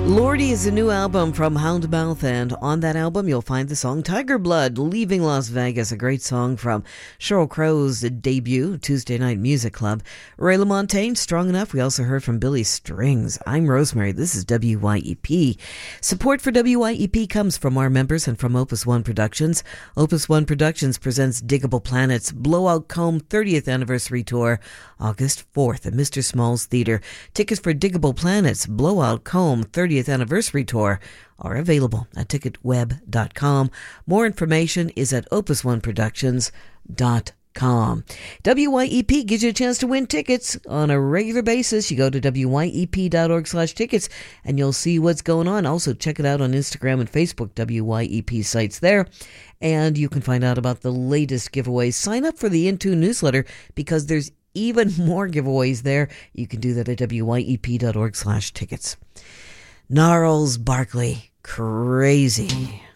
Lordy is a new album from Houndmouth, and on that album you'll find the song Tiger Blood, Leaving Las Vegas, a great song from Sheryl Crow's debut, Tuesday Night Music Club. Ray LaMontagne, Strong Enough. We also heard from Billy Strings. I'm Rosemary. This is WYEP. Support for WYEP comes from our members and from Opus One Productions. Opus One Productions presents Diggable Planets Blowout Comb 30th Anniversary Tour, August 4th at Mr. Small's Theater. Tickets for Diggable Planets Blowout Comb 30th Anniversary Tour are available at ticketweb.com. More information is at opusoneproductions.com. WYEP gives you a chance to win tickets on a regular basis. You go to wyep.org/tickets and you'll see what's going on. Also, check it out on Instagram and Facebook, WYEP sites there. And you can find out about the latest giveaways. Sign up for the Intune newsletter because there's even more giveaways there. You can do that at wyep.org/tickets. Gnarls Barkley, Crazy.